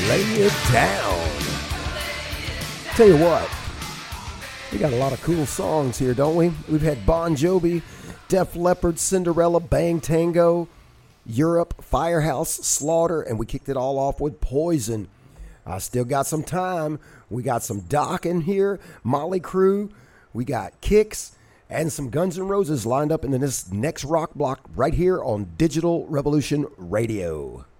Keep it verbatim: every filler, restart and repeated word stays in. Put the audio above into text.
Lay It Down. Tell you what, we got a lot of cool songs here, don't we? We've had Bon Jovi, Def Leppard, Cinderella, Bang Tango, Europe, Firehouse, Slaughter, and we kicked it all off with Poison. I still got some time. We got some Doc in here, Molly Crew, we got Kicks, and some Guns N' Roses lined up in this next rock block right here on Digital Revolution Radio.